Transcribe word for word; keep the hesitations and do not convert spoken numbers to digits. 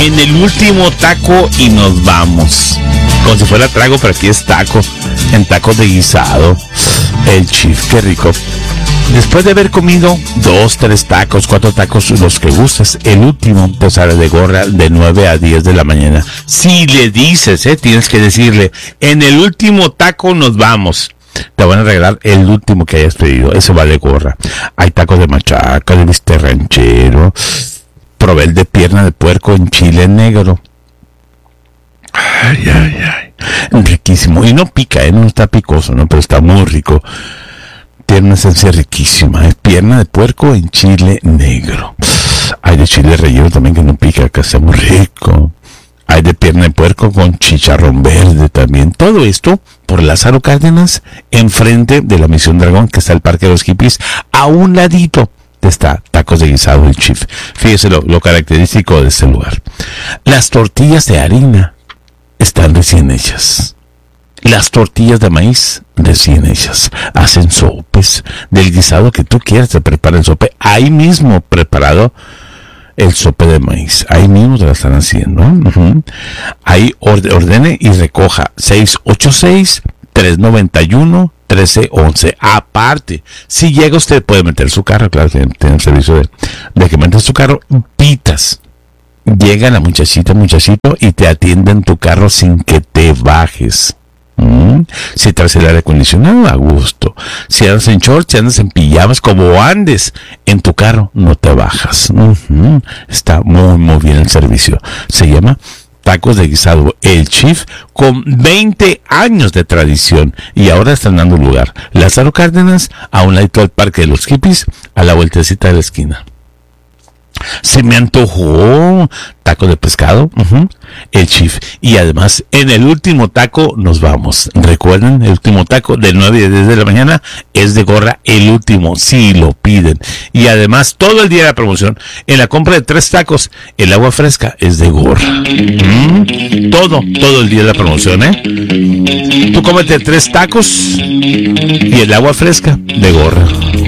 En el último taco y nos vamos. Como si fuera trago, pero aquí es taco. En tacos de guisado. El Chief, qué rico. Después de haber comido dos, tres tacos, cuatro tacos, los que gustes, el último te sale de gorra de nueve a diez de la mañana. Si le dices, eh, tienes que decirle, en el último taco nos vamos. Te van a regalar el último que hayas pedido. Eso vale gorra. Hay tacos de machaca, de bistec ranchero. Probé el de pierna de puerco en chile negro. Ay, ay, ay. Riquísimo. Y no pica, ¿eh? No está picoso, ¿no? Pero está muy rico. Tiene una esencia riquísima. Es pierna de puerco en chile negro. Hay de chile relleno también que no pica, que está muy rico. Hay de pierna de puerco con chicharrón verde también. Todo esto por Lázaro Cárdenas, enfrente de la Misión Dragón, que está el Parque de los Hippies, a un ladito está tacos de guisado el Chief. Fíjese lo, lo característico de este lugar. Las tortillas de harina están recién hechas. Las tortillas de maíz recién hechas. Hacen sopes del guisado que tú quieras. Te preparan el sope ahí mismo preparado. El sope de maíz. Ahí mismo te lo están haciendo. Uh-huh. Ahí orde, ordene y recoja. seis ocho seis, tres nueve uno, uno tres once. Aparte, si llega usted puede meter su carro. Claro, tiene, tiene el servicio de, de que metes su carro. Pitas. Llega la muchachita, muchachito y te atiende en tu carro sin que te bajes. Mm. Si traes el aire acondicionado, a gusto. Si andas en shorts, si andas en pijamas, como andes en tu carro, no te bajas. Uh-huh. Está muy, muy bien el servicio. Se llama Tacos de Guisado El Chief, con veinte años de tradición. Y ahora están dando lugar. Lázaro Cárdenas, a un ladito del Parque de los Hippies, a la vueltecita de la esquina. Se me antojó taco de pescado, uh-huh. El Chief. Y además, en el último taco nos vamos. Recuerden, el último taco del nueve a diez de la mañana es de gorra, el último, si lo piden. Y además, todo el día de la promoción, en la compra de tres tacos, el agua fresca es de gorra. Mm, todo, todo el día de la promoción, ¿eh? Tú cómete tres tacos y el agua fresca de gorra.